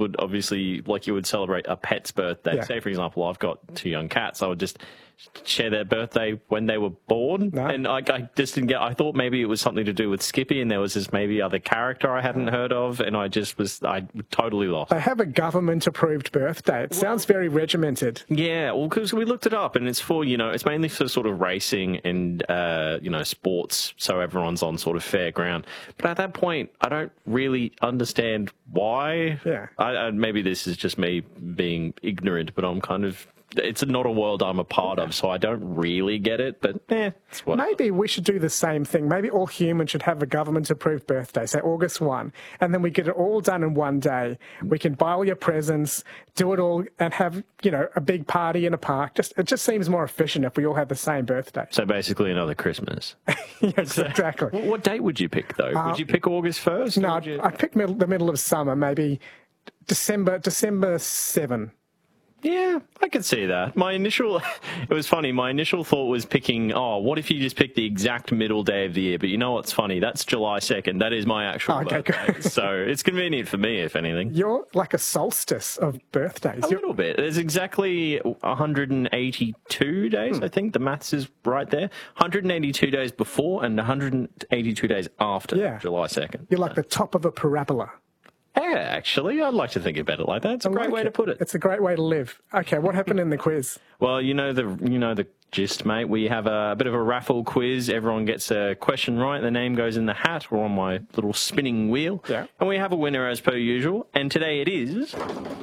would obviously, like you would celebrate a pet's birthday. Yeah. Say, for example, I've got 2 young cats. I would just share their birthday when they were born. No. And I just didn't get, I thought maybe it was something to do with Skippy and there was this maybe other character I hadn't heard of. And I totally lost. They have a government-approved birthday. It sounds very regimented. Yeah, well, because we looked it up, and it's for, it's mainly for sort of racing and, sports, so everyone's on sort of fair ground. But at that point, I don't really understand why. Yeah. Maybe this is just me being ignorant, but I'm kind of... It's not a world I'm a part of, so I don't really get it, but it's what... Maybe we should do the same thing. Maybe all humans should have a government-approved birthday, say August 1, and then we get it all done in one day. We can buy all your presents, do it all, and have, a big party in a park. It just seems more efficient if we all had the same birthday. So basically another Christmas. Yes, exactly. What date would you pick, though? Would you pick August 1st? No, I'd pick the middle of summer, maybe December 7. Yeah, I could see that. It was funny, my initial thought was picking, what if you just pick the exact middle day of the year? But you know what's funny? That's July 2nd. That is my actual birthday. So it's convenient for me, if anything. You're like a solstice of birthdays. A little bit. There's exactly 182 days, I think. The maths is right there. 182 days before and 182 days after July 2nd. You're like the top of a parabola. Yeah, actually, I'd like to think about it like that. It's a great way to put it. It's a great way to live. Okay, what happened in the quiz? Well, you know the gist, mate. We have a bit of a raffle quiz. Everyone gets a question right. The name goes in the hat or on my little spinning wheel. Yeah. And we have a winner as per usual. And today it is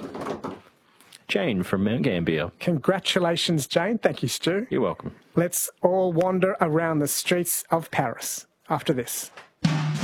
Jane from Mount Gambier. Congratulations, Jane. Thank you, Stu. You're welcome. Let's all wander around the streets of Paris after this.